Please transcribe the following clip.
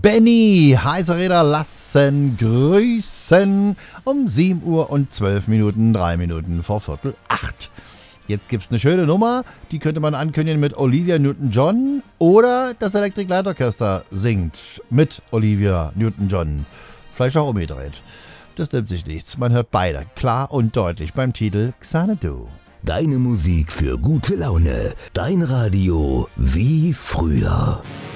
Benny, heiße Räder lassen grüßen. Um 7 Uhr und 12 Minuten, 3 Minuten vor 7:45. Jetzt gibt's eine schöne Nummer, die könnte man ankündigen mit Olivia Newton-John oder das Electric Light Orchestra singt mit Olivia Newton-John. Vielleicht auch umgedreht. Das nimmt sich nichts. Man hört beide klar und deutlich beim Titel Xanadu. Deine Musik für gute Laune. Dein Radio wie früher.